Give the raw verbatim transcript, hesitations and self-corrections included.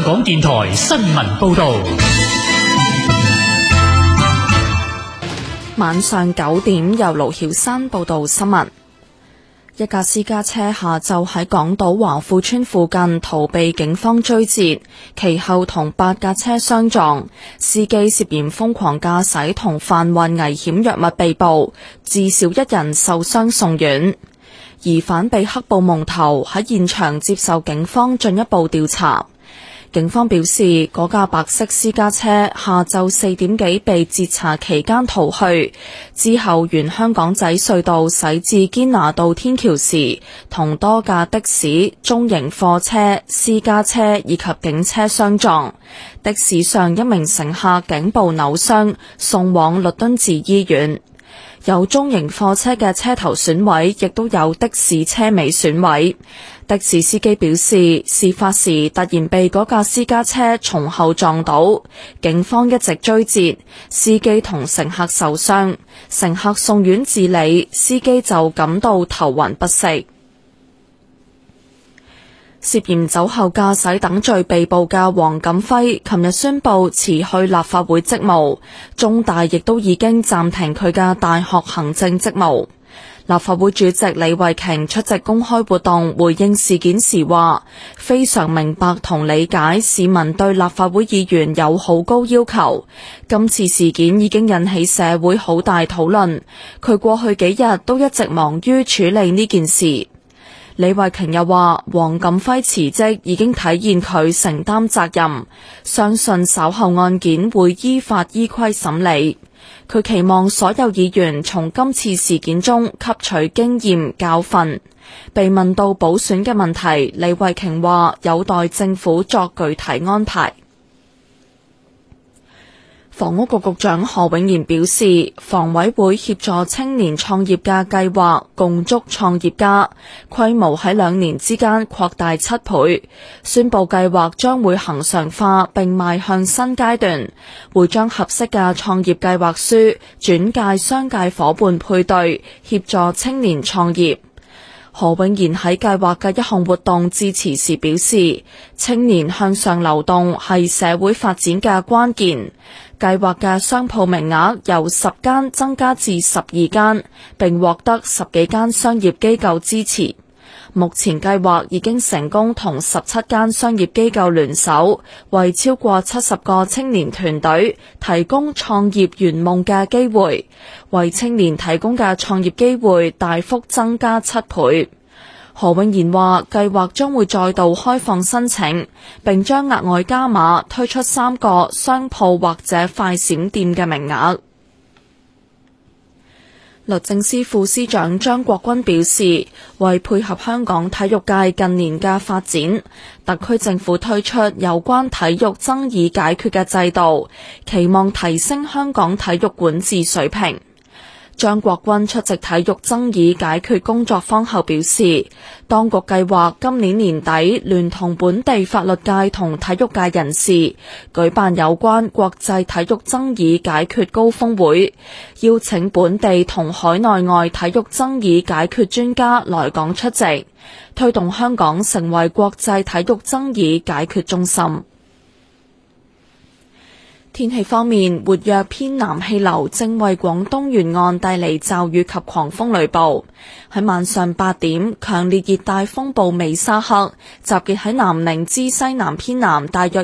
港電台新聞報道。 晚上九點，由盧曉山報道新聞。一架私家車下晝喺港島華富邨附近逃避警方追截，其後同八架車相撞，司機涉嫌瘋狂駕駛同販運危險藥物被捕，至少一人受傷送院。疑犯被黑布蒙頭，喺現場接受警方進一步調查。警方表示，嗰架白色私家車下晝四點幾被截查期間逃去，之後沿香港仔隧道駛至堅拿道天橋時，同多架的士、中型貨車、私家車以及警車相撞。的士上一名乘客頸部扭傷，送往律敦治醫院。有中型貨車嘅車頭損毀，亦都有的士車尾損毀。的士司機表示，事發時突然被嗰架私家車從後撞倒，警方一直追截，司機同乘客受傷，乘客送院治理，司機就感到頭暈不適。涉嫌酒後駕駛等罪被捕嘅黃錦輝，琴日宣布辭去立法會職務，中大亦都已經暫停佢嘅大學行政職務。立法會主席李慧瓊出席公開活動回應事件時話，非常明白同理解市民對立法會議員有好高要求，今次事件已經引起社會好大討論，佢過去幾日都一直忙於處理呢件事。李慧瓊又話，黃錦輝辭職已經體現佢承擔責任，相信稍後案件會依法依規審理。佢期望所有議員從今次事件中吸取經驗教訓。被問到補選嘅問題，李慧瓊話有待政府作具體安排。房屋局局長何永賢表示，房委會協助青年創業嘅計劃共築創業家，規模喺兩年之間擴大七倍，宣布計劃將會恆常化並邁向新階段，會將合適嘅創業計劃書轉介商界夥伴配對，協助青年創業。何永賢喺計劃嘅一項活動致辭時表示，青年向上流動係社會發展嘅關鍵。計劃嘅商鋪名額由十間增加至十二間，並獲得十幾間商業機構支持。目前計劃已經成功同十七間商業機構聯手，為超過七十個青年團隊提供創業圓夢嘅機會，為青年提供嘅創業機會大幅增加七倍。何永賢話，計劃將會再度開放申請，並將額外加碼推出三個商鋪或者快閃店嘅名額。律政司副司長張國軍表示，為配合香港體育界近年嘅發展，特區政府推出有關體育爭議解決嘅制度，期望提升香港體育管治水平。張國軍出席體育爭議解決工作坊後表示，當局計劃今年年底聯同本地法律界同體育界人士舉辦有關國際體育爭議解決高峰會，邀請本地同海內外體育爭議解決專家來港出席，推動香港成為國際體育爭議解決中心。天氣方面，活躍偏南氣流正為廣東沿岸帶嚟驟雨及狂風雷暴。喺晚上八點，強烈熱帶風暴美沙克集結喺南寧之西南偏南大約